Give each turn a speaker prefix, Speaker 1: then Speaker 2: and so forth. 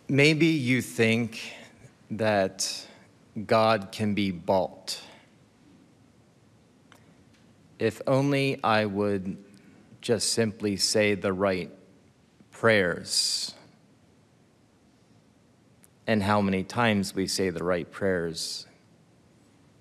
Speaker 1: Maybe you think that God can be bought. If only I would just simply say the right prayers. And how many times we say the right prayers